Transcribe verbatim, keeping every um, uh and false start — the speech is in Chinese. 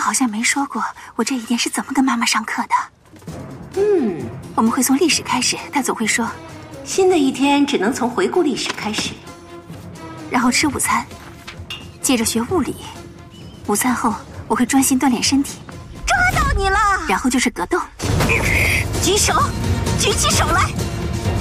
好像没说过我这一天是怎么跟妈妈上课的。 嗯， 我们会从历史开始，她总会说， 新的一天只能从回顾历史开始。 然后吃午餐，接着学物理。午餐后我会专心锻炼身体。 抓到你了！ 然后就是格斗。 举手，举起手来！